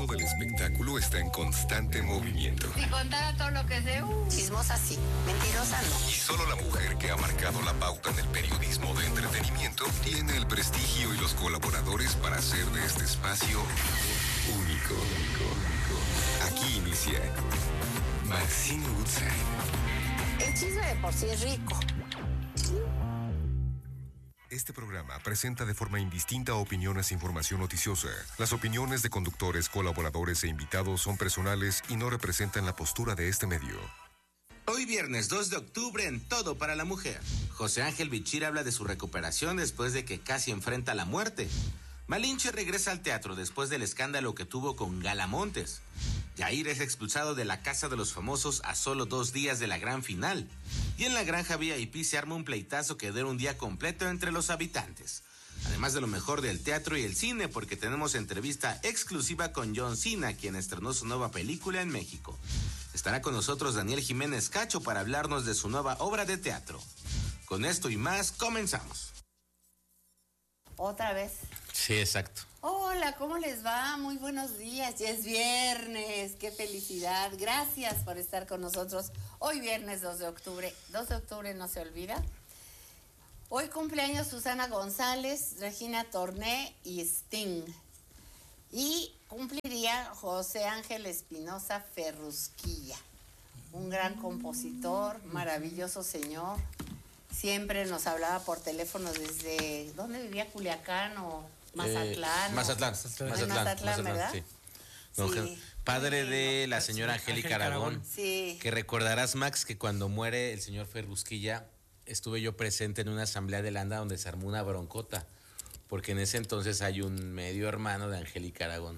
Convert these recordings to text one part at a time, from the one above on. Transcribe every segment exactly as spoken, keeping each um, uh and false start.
mundo del espectáculo está en constante movimiento. Si contara todo lo que sé, uh. Chismosa sí, mentirosa no. Y solo la mujer que ha marcado la pauta en el periodismo de entretenimiento tiene el prestigio y los colaboradores para hacer de este espacio único. Aquí inicia Maxine Woodside. El chisme de por sí es rico. Este programa presenta de forma indistinta opiniones e información noticiosa. Las opiniones de conductores, colaboradores e invitados son personales y no representan la postura de este medio. Hoy viernes dos de octubre en Todo para la Mujer. José Ángel Bichir habla de su recuperación después de que casi enfrenta la muerte. Malinche regresa al teatro después del escándalo que tuvo con Gala Montes. Yair es expulsado de la Casa de los Famosos a solo dos días de la gran final. Y en la Granja V I P se arma un pleitazo que dura un día completo entre los habitantes. Además de lo mejor del teatro y el cine, porque tenemos entrevista exclusiva con John Cena, quien estrenó su nueva película en México. Estará con nosotros Daniel Jiménez Cacho para hablarnos de su nueva obra de teatro. Con esto y más, comenzamos. Otra vez. Sí, exacto. Hola, ¿cómo les va? Muy buenos días, ya es viernes, qué felicidad. Gracias por estar con nosotros. Hoy viernes dos de octubre, dos de octubre no se olvida. Hoy cumpleaños Susana González, Regina Torné y Sting. Y cumpliría José Ángel Espinosa Ferrusquilla, un gran compositor, maravilloso señor. Siempre nos hablaba por teléfono desde, ¿dónde vivía? Culiacán o Mazatlán. Eh, Mazatlán, Mazatlán, Mazatlán, Mazatlán, ¿verdad? Sí. No, Sí. Padre de la señora Angélica Aragón. Sí. Que recordarás, Max, que cuando muere el señor Ferrusquilla, estuve yo presente en una asamblea de la ANDA donde se armó una broncota, porque en ese entonces hay un medio hermano de Angélica Aragón,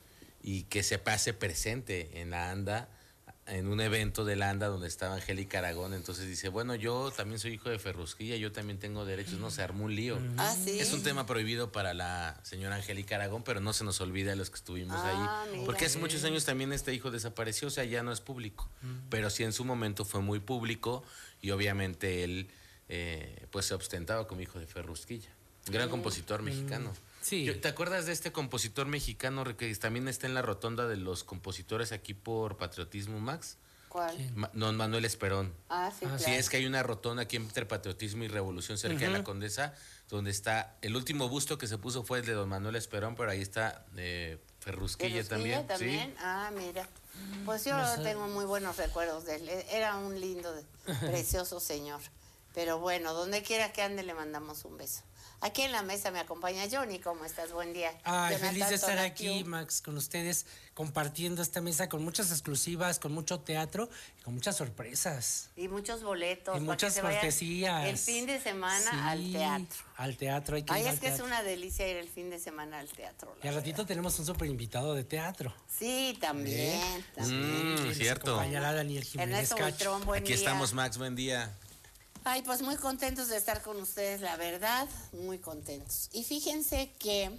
y que se pase presente en la ANDA, en un evento de la ANDA donde estaba Angélica Aragón. Entonces dice, bueno, yo también soy hijo de Ferrusquilla, yo también tengo derechos. No, se armó un lío. Ah, ¿sí? Es un tema prohibido para la señora Angélica Aragón, pero no se nos olvida a los que estuvimos Ah, ahí, mira. porque hace muchos años también este hijo desapareció, o sea, ya no es público, pero sí en su momento fue muy público, y obviamente él eh, pues se ostentaba como hijo de Ferrusquilla, gran Mm. compositor mexicano. Sí. Yo- ¿Te acuerdas de este compositor mexicano que también está en la rotonda de los compositores aquí por Patriotismo, Max? ¿Cuál? ¿Quién? Ma- Don Manuel Esperón. Ah, sí, Ah, claro. Sí, es que hay una rotonda aquí entre Patriotismo y Revolución, cerca de la Ujú. Condesa, donde está, el último busto que se puso fue el de Don Manuel Esperón, pero ahí está eh, Ferrusquilla, ¿Ferrusquilla también. también? Sí. Ah, mira. Pues yo No sé. tengo muy buenos recuerdos de él. Era un lindo, precioso señor. Pero bueno, donde quiera que ande le mandamos un beso. Aquí en la mesa me acompaña Johnny. ¿Cómo estás? Buen día. Ay, Jonathan feliz de estar Tonatiuh. aquí, Max, con ustedes, compartiendo esta mesa con muchas exclusivas, con mucho teatro y con muchas sorpresas. Y muchos boletos. Y para muchas que se vayan cortesías. El fin de semana Sí, al teatro. Al teatro, hay que Ay, ir es al que es teatro. una delicia ir el fin de semana al teatro. la Y al ratito verdad. tenemos un super invitado de teatro. Sí, también. ¿Eh? también. Mm, Que nos cierto. acompañará Daniel Jiménez Ernesto Cacho. Buitrón, buen Aquí día. estamos, Max, buen día. Ay, pues muy contentos de estar con ustedes, la verdad, muy contentos. Y fíjense que,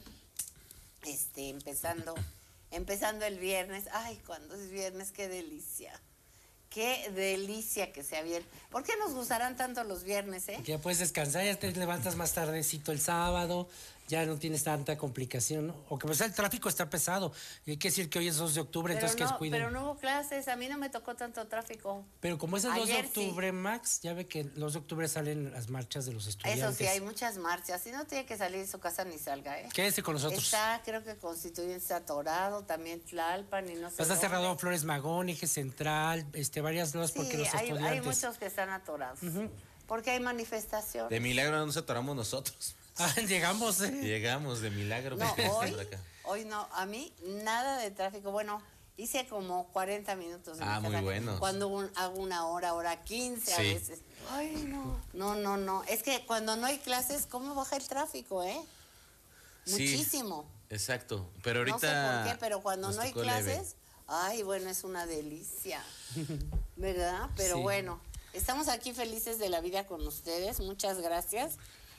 este, empezando, empezando el viernes, ay, cuando es viernes, qué delicia, qué delicia que sea viernes. ¿Por qué nos gustarán tanto los viernes, eh? Que ya puedes descansar, ya te levantas más tardecito el sábado, ya no tienes tanta complicación, ¿no? O que pues el tráfico está pesado. Y hay que decir que hoy es dos de octubre, Pero entonces que no, descuiden. pero no hubo clases, a mí no me tocó tanto tráfico. Pero como es el dos de Ayer sí. octubre, Max, ya ve que el dos de octubre salen las marchas de los estudiantes. Eso sí, hay muchas marchas, si no tiene que salir de su casa ni salga, ¿eh? Quédese con nosotros. Está, creo que Constituyente está atorado, también Tlalpan y no sé Está dónde. cerrado Flores Magón, Eje Central, este, varias no Sí, porque los hay, estudiantes. hay muchos que están atorados. Porque hay manifestaciones. De milagro no nos atoramos nosotros. Ah, llegamos, ¿eh? Llegamos de milagro. No, para hoy, estar acá. hoy no, a mí nada de tráfico. Bueno, hice como cuarenta minutos. de Ah, mi muy casa. buenos. Cuando un- hago una hora, hora quince a Sí. veces. Ay, no. No, no, no. Es que cuando no hay clases, ¿cómo baja el tráfico, eh? Sí, Muchísimo. exacto. Pero No ahorita. sé por qué, pero cuando nos no hay tocó leve. clases, ay, bueno, es una delicia. ¿Verdad? Pero Sí. bueno, estamos aquí felices de la vida con ustedes. Muchas gracias.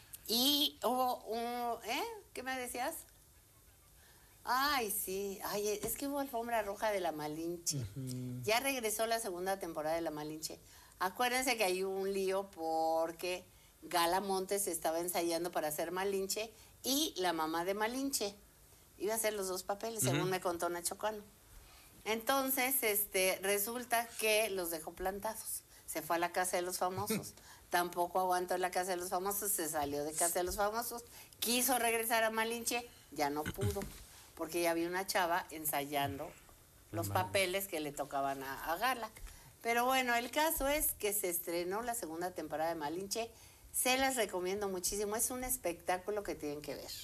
Y hubo un... ¿Eh? ¿Qué me decías? Ay, sí. Ay, es que hubo alfombra roja de La Malinche. Ya regresó la segunda temporada de La Malinche. Acuérdense que hay un lío porque Gala Montes estaba ensayando para hacer Malinche y la mamá de Malinche. Iba a hacer los dos papeles, uh-huh. según me contó Nacho Cano. Entonces, este, resulta que los dejó plantados. Se fue a la Casa de los Famosos. Tampoco aguantó en la Casa de los Famosos, se salió de Casa de los Famosos. Quiso regresar a Malinche, ya no pudo, porque ya había una chava ensayando los papeles que le tocaban a, a Gala. Pero bueno, el caso es que se estrenó la segunda temporada de Malinche. Se las recomiendo muchísimo. Es un espectáculo que tienen que ver.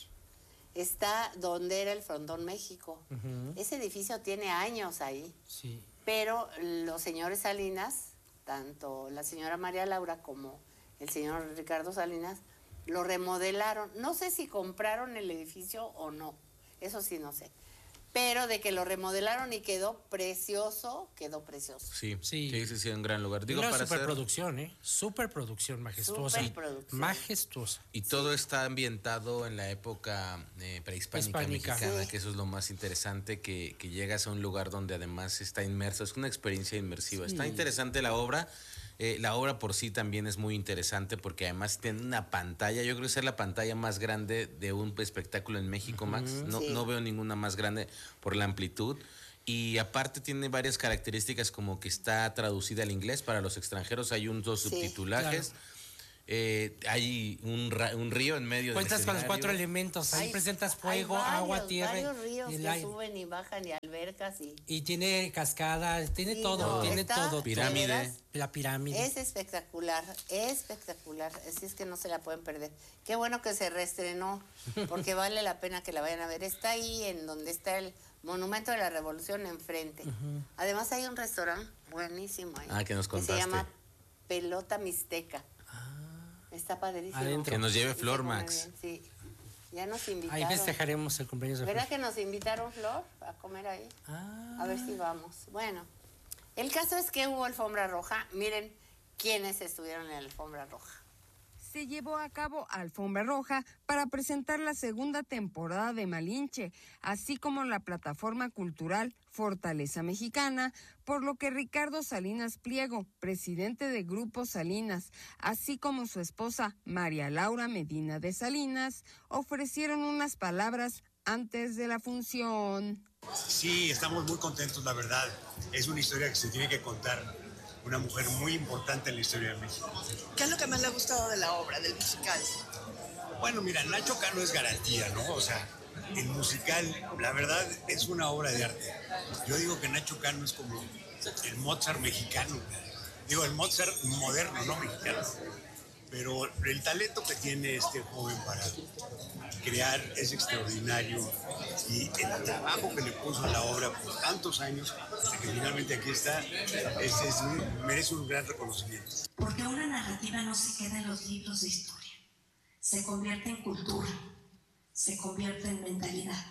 Está donde era el Frontón México. Uh-huh. Ese edificio tiene años ahí. Sí. Pero los señores Salinas, tanto la señora María Laura como el señor Ricardo Salinas, lo remodelaron. No sé si compraron el edificio o no. Eso sí no sé. Pero de que lo remodelaron y quedó precioso, quedó precioso. Sí, sí, sí, sí, sí, un gran lugar. Digo, una para superproducción, hacer... ¿eh? Superproducción majestuosa. Superproducción. Majestuosa. Y todo sí. está ambientado en la época eh, prehispánica Hispánica. mexicana, sí. que eso es lo más interesante, que, que llegas a un lugar donde además está inmerso. Es una experiencia inmersiva. Sí. Está interesante la obra. Eh, la obra por sí también es muy interesante porque además tiene una pantalla, yo creo que es la pantalla más grande de un espectáculo en México, uh-huh. Max. No, sí. no veo ninguna más grande por la amplitud. Y aparte tiene varias características como que está traducida al inglés para los extranjeros. Hay unos sí, subtitulajes. Claro. Eh, hay un, ra- un río en medio del Cuentas con los cuatro elementos. Ahí hay, presentas fuego, varios, agua, tierra. Hay varios ríos que aire. suben y bajan y albercas. Y, y tiene cascadas, tiene sí, todo, no, tiene todo. Pirámide. La pirámide. Es espectacular, espectacular. Así es que no se la pueden perder. Qué bueno que se reestrenó, porque vale la pena que la vayan a ver. Está ahí en donde está el Monumento de la Revolución enfrente. Uh-huh. Además hay un restaurante buenísimo ahí. Ah, que nos contaste. Que se llama Pelota Mixteca. Está padrísimo. Que nos lleve Flor, Max. Sí, ya nos invitaron. Ahí festejaremos el cumpleaños de Flor. ¿Verdad que nos invitaron, Flor, a comer ahí? Ah. A ver si vamos. Bueno, el caso es que hubo alfombra roja. Miren quiénes estuvieron en la alfombra roja. Se llevó a cabo Alfombra Roja para presentar la segunda temporada de Malinche, así como la plataforma cultural Fortaleza Mexicana, por lo que Ricardo Salinas Pliego, presidente de Grupo Salinas, así como su esposa María Laura Medina de Salinas, ofrecieron unas palabras antes de la función. Sí, estamos muy contentos, la verdad. Es una historia que se tiene que contar. Una mujer muy importante en la historia de México. ¿Qué es lo que más le ha gustado de la obra, del musical? Bueno, mira, Nacho Cano es garantía, ¿no? O sea, el musical, la verdad, es una obra de arte. Yo digo que Nacho Cano es como el Mozart mexicano. Digo, el Mozart moderno, no mexicano. Pero el talento que tiene este joven para crear es extraordinario, y el trabajo que le puso a la obra por tantos años, que finalmente aquí está, es, es un, merece un gran reconocimiento. Porque una narrativa no se queda en los libros de historia, se convierte en cultura, se convierte en mentalidad,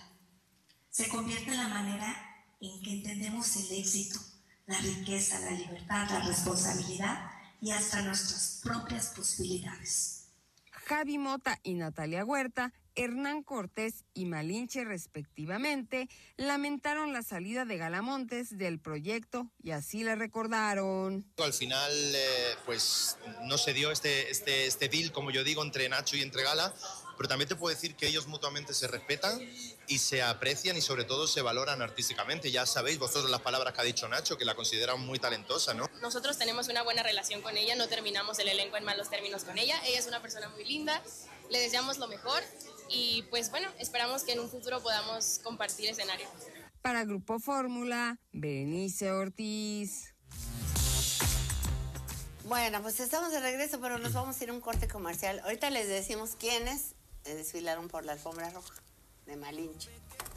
se convierte en la manera en que entendemos el éxito, la riqueza, la libertad, la responsabilidad y hasta nuestras propias posibilidades. Javi Mota y Natalia Huerta, Hernán Cortés y Malinche respectivamente, lamentaron la salida de Galamontes del proyecto y así la recordaron. Al final, eh, pues no se dio este, este, este deal, como yo digo, entre Nacho y entre Gala, pero también te puedo decir que ellos mutuamente se respetan y se aprecian y sobre todo se valoran artísticamente. Ya sabéis vosotros las palabras que ha dicho Nacho, que la consideran muy talentosa, ¿no? Nosotros tenemos una buena relación con ella, no terminamos el elenco en malos términos con ella. Ella es una persona muy linda, le deseamos lo mejor y pues bueno, esperamos que en un futuro podamos compartir escenario. Para Grupo Fórmula, Berenice Ortiz. Bueno, pues estamos de regreso, pero nos vamos a ir a un corte comercial. Ahorita les decimos quiénes desfilaron por la alfombra roja de Malinche.